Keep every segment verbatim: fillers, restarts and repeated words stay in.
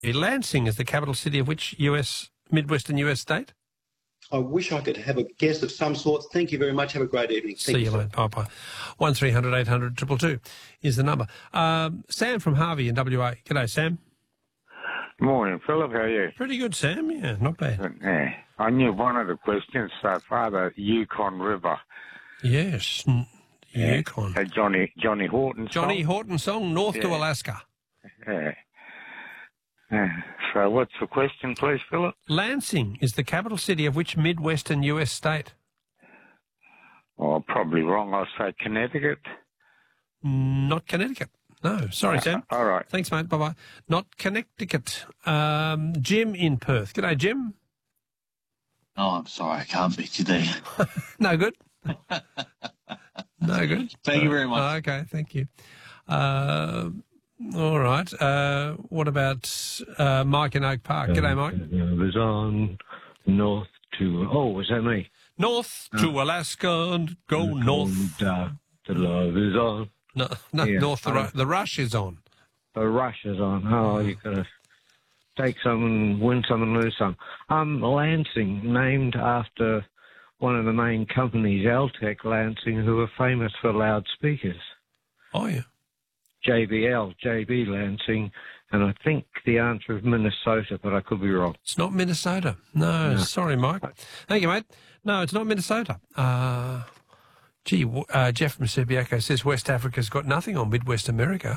Lansing is the capital city of which U S Midwestern U S state? I wish I could have a guess of some sort. Thank you very much. Have a great evening. Thank See you, mate. Bye bye. One three hundred eight hundred two two two is the number. Um, Sam from Harvey in W A. G'day, Sam. Morning, Philip. How are you? Pretty good, Sam. Yeah, not bad. Yeah. I knew one of the questions so far, the Yukon River. Yes, n- Yeah. Yukon. A Johnny Johnny Horton song. Johnny Horton song, North to Yeah. Alaska. Yeah. Yeah. So what's the question, please, Philip? Lansing is the capital city of which Midwestern U S state? Oh, probably wrong. I'll say Connecticut. Not Connecticut. No, sorry, Sam. All right. Thanks, mate. Bye-bye. Not Connecticut. Um, Jim in Perth. G'day, Jim. Oh, I'm sorry, I can't beat you there. No good? No good? Thank you very much. Oh, okay, thank you. Uh, all right. Uh, what about uh, Mike in Oak Park? G'day, Mike. It was on north to, oh, was that me? North to Alaska and go north. And, uh, the love is on. No, no Yeah. north. The, ru- the rush is on. The rush is on. Oh, you got to take some and win some and lose some. Um, Lansing, named after one of the main companies, Altec Lansing, who are famous for loudspeakers. Oh, yeah. J B L, J B Lansing, and I think the answer is Minnesota, but I could be wrong. It's not Minnesota. No, No. sorry, Mike. Thank you, mate. No, it's not Minnesota. Uh, gee, w- uh, Jeff from Subiaco says West Africa's got nothing on Midwest America.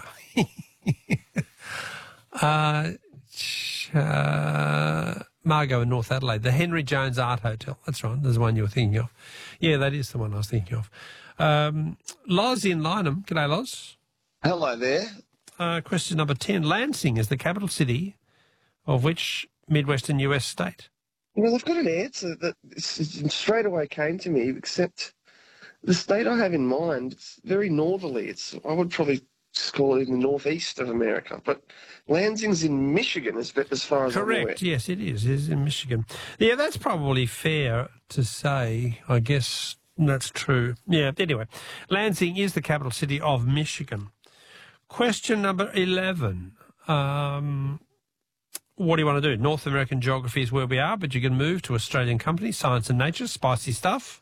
uh, ch- uh, Margot in North Adelaide, the Henry Jones Art Hotel. That's right. There's the one you were thinking of. Yeah, that is the one I was thinking of. Um, Loz in Lynham. G'day, Loz. Hello there. Uh, question number ten. Lansing is the capital city of which Midwestern U S state? Well, I've got an answer that s- straight away came to me, except the state I have in mind, it's very northerly. It's I would probably just call it in the northeast of America, but Lansing's in Michigan as, as far as I'm aware. Correct. Yes, it is. It is in Michigan. Yeah, that's probably fair to say. I guess that's true. Yeah, anyway. Lansing is the capital city of Michigan. Question number eleven. Um, what do you want to do? North American geography is where we are, but you can move to Australian companies, science and nature, spicy stuff.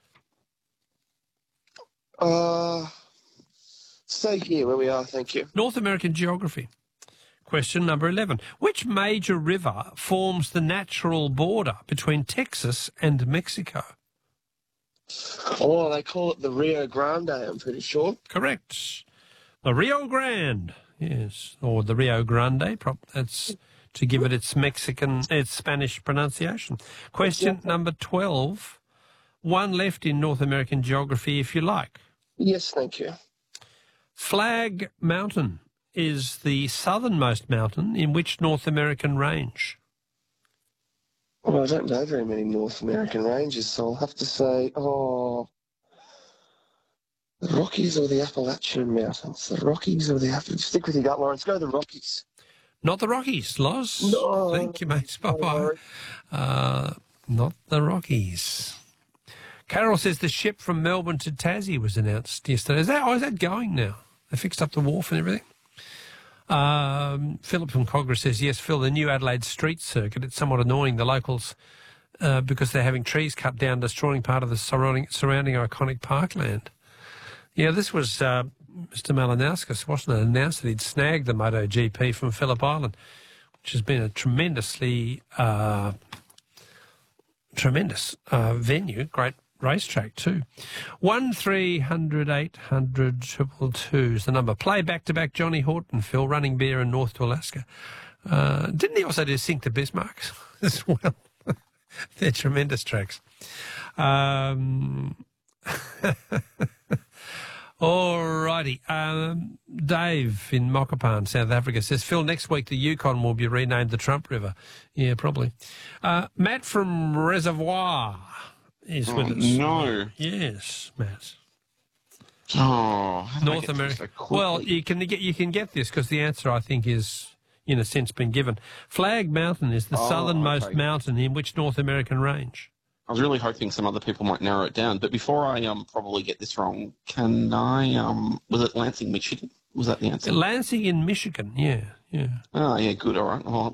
Uh, stay here where we are, thank you. North American geography. Question number eleven. Which major river forms the natural border between Texas and Mexico? Oh, they call it the Rio Grande, I'm pretty sure. Correct. The Rio Grande, yes, or the Rio Grande. Prop, that's to give it its Mexican, its Spanish pronunciation. Question number twelve. One left in North American geography, if you like. Yes, thank you. Flag Mountain is the southernmost mountain in which North American range? Well, I don't know very many North American ranges, so I'll have to say, oh, the Rockies or the Appalachian Mountains. The Rockies or the Appalachian. Stick with your gut, Lawrence. Go the Rockies. Not the Rockies, Loz. No. Thank you, mate. Bye-bye. worry. Uh, not the Rockies. Carol says the ship from Melbourne to Tassie was announced yesterday. Is that, oh, is that going now? They fixed up the wharf and everything? Um, Philip from Cogra says, yes, Phil, the new Adelaide street circuit, it's somewhat annoying the locals uh, because they're having trees cut down, destroying part of the surrounding, surrounding iconic parkland. Yeah, this was uh, Mister Malinauskas, wasn't it, announced that he'd snagged the MotoGP from Phillip Island, which has been a tremendously, uh, tremendous uh, venue, great racetrack too. One three hundred eight hundred triple two is the number. Play back-to-back Johnny Horton, Phil, running beer in North to Alaska. Uh, didn't he also do Sink to Bismarck as well? They're tremendous tracks. Um, all righty. Um, Dave in Mokapan, South Africa, says, Phil, next week the Yukon will be renamed the Trump River. Yeah, probably. Uh, Matt from Reservoir is with Oh, us. no. Yes, Matt. Oh, how did I North get to America. this so quickly? Well, you can get you can get this because the answer, I think, is in a sense been given. Flag Mountain is the Oh, southernmost okay. mountain in which North American range? I was really hoping some other people might narrow it down. But before I um probably get this wrong, can I um was it Lansing, Michigan? Was that the answer? Lansing in Michigan. Yeah, yeah. Oh yeah, good. All right. Well,